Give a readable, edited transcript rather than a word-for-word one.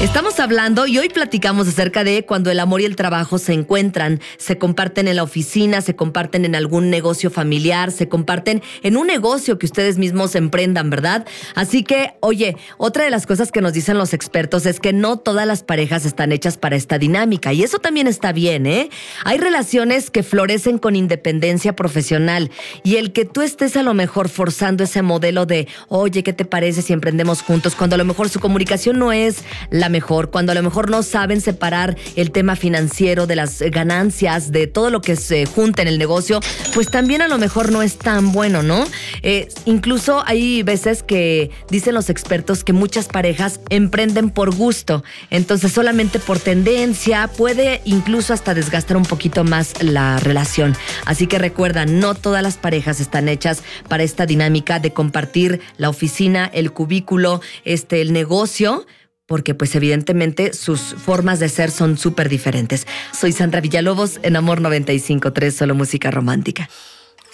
Estamos hablando y hoy platicamos acerca de cuando el amor y el trabajo se encuentran, se comparten en la oficina, se comparten en algún negocio familiar, se comparten en un negocio que ustedes mismos emprendan, ¿verdad? Así que, oye, otra de las cosas que nos dicen los expertos es que no todas las parejas están hechas para esta dinámica y eso también está bien, ¿eh? Hay relaciones que florecen con independencia profesional y el que tú estés a lo mejor forzando ese modelo de, oye, ¿qué te parece si emprendemos juntos? Cuando a lo mejor su comunicación no es la mejor, cuando a lo mejor no saben separar el tema financiero de las ganancias, de todo lo que se junta en el negocio, pues también a lo mejor no es tan bueno, ¿no? Incluso hay veces que dicen los expertos que muchas parejas emprenden por gusto, entonces solamente por tendencia puede incluso hasta desgastar un poquito más la relación. Así que recuerda, no todas las parejas están hechas para esta dinámica de compartir la oficina, el cubículo, el negocio, porque pues evidentemente sus formas de ser son súper diferentes. Soy Sandra Villalobos en Amor 95.3, solo música romántica.